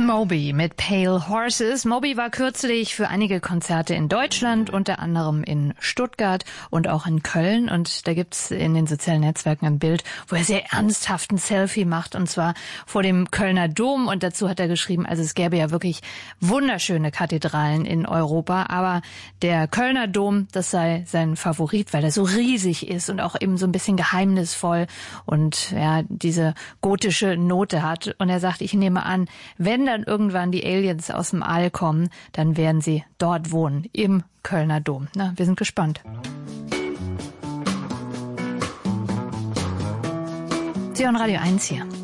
Moby mit Pale Horses. Moby war kürzlich für einige Konzerte in Deutschland, unter anderem in Stuttgart und auch in Köln. Und da gibt's in den sozialen Netzwerken ein Bild, wo er sehr ernsthaft ein Selfie macht, und zwar vor dem Kölner Dom. Und dazu hat er geschrieben, also es gäbe ja wirklich wunderschöne Kathedralen in Europa, aber der Kölner Dom, das sei sein Favorit, weil er so riesig ist und auch eben so ein bisschen geheimnisvoll und ja, diese gotische Note hat. Und er sagt, ich nehme an, wenn dann irgendwann die Aliens aus dem All kommen, dann werden sie dort wohnen, im Kölner Dom. Na, wir sind gespannt. Sie hören Radio 1 hier.